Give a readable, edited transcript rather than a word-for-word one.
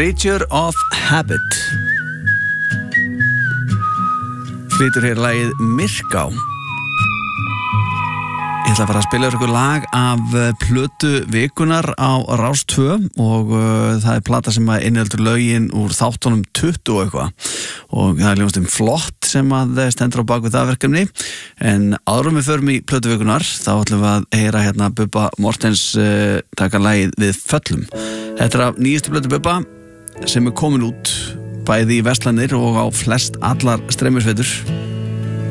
Creature of Habit flytur hér lagið Myrká. Ég ætla að fara að spila ykkur lag af plötu vikunar á Rás 2 og það er plata sem inniheldur lögin úr þáttunum 20 og eitthvað og það er ljómast flott sem að stendur á bak við það verkefni en áðurum við förum í plötu vikunar þá ætlum við að heyra hérna Bubba Mortens taka lagið Við föllum. Þetta er af nýjustu plötu Bubba sem komin út bæði í verslanir og á flest allar streymisveitur